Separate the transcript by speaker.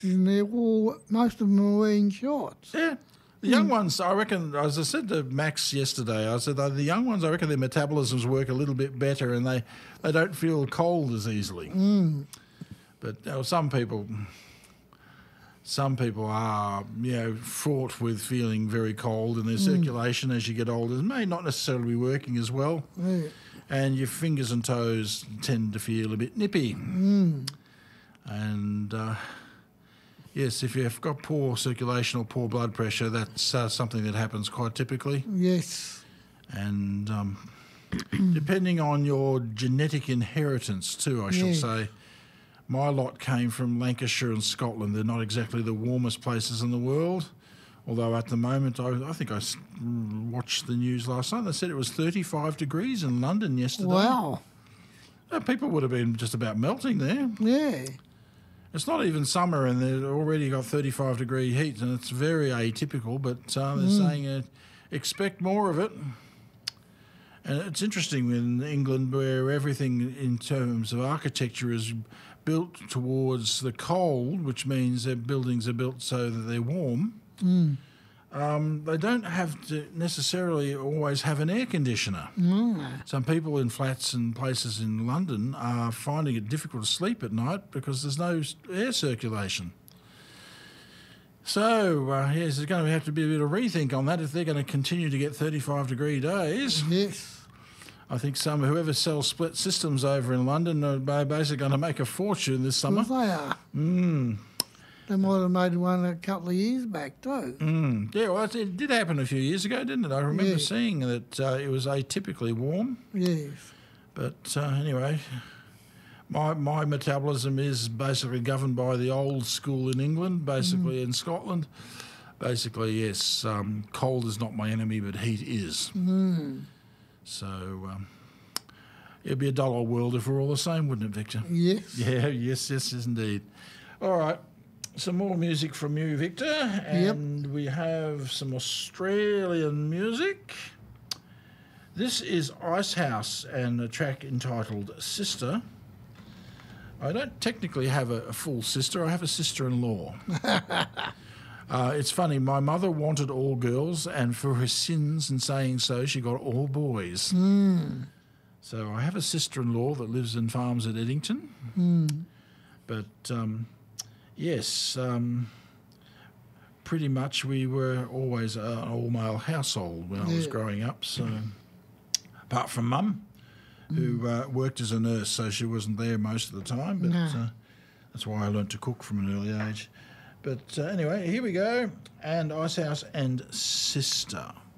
Speaker 1: and they're all, most of them are wearing shorts.
Speaker 2: Yeah. The young ones, I reckon, as I said to Max yesterday, I said the young ones, I reckon their metabolisms work a little bit better and they don't feel cold as easily. But some people are, fraught with feeling very cold, and their circulation as you get older may not necessarily be working as well.
Speaker 1: Yeah.
Speaker 2: And your fingers and toes tend to feel a bit nippy. And yes, if you've got poor circulation or poor blood pressure, that's something that happens quite typically.
Speaker 1: Yes.
Speaker 2: And depending on your genetic inheritance too, I shall say. My lot came from Lancashire and Scotland. They're not exactly the warmest places in the world, although at the moment, I think I watched the news last night. They said it was 35 degrees in London yesterday.
Speaker 1: Wow.
Speaker 2: People would have been just about melting there.
Speaker 1: Yeah.
Speaker 2: It's not even summer and they've already got 35-degree heat, and it's very atypical, but they're saying expect more of it. And it's interesting in England, where everything in terms of architecture is built towards the cold, which means their buildings are built so that they're warm. They don't have to necessarily always have an air conditioner. Some people in flats and places in London are finding it difficult to sleep at night because there's no air circulation. So, yes, there's going to have to be a bit of rethink on that if they're going to continue to get 35-degree days.
Speaker 1: Yes.
Speaker 2: I think whoever sells split systems over in London are basically going to make a fortune this summer.
Speaker 1: Well, they are. They might have made one a couple of years back too.
Speaker 2: Yeah, well, it did happen a few years ago, didn't it? I remember seeing that it was atypically warm.
Speaker 1: Yes.
Speaker 2: But anyway, my metabolism is basically governed by the old school in England, basically in Scotland. Basically, yes, cold is not my enemy, but heat is. So it'd be a dull old world if we're all the same, wouldn't it, Victor?
Speaker 1: Yes.
Speaker 2: Yeah, yes, indeed. All right, some more music from you, Victor, and we have some Australian music. This is Icehouse and a track entitled Sister. I don't technically have a full sister, I have a sister-in-law. It's funny, my mother wanted all girls, and for her sins in saying so, she got all boys. So I have a sister-in-law that lives in Farms at Eddington. But, yes, pretty much we were always an all-male household when I was growing up. So, apart from Mum, who worked as a nurse, so she wasn't there most of the time. But that's why I learnt to cook from an early age. But anyway, here we go, and Icehouse and Sister.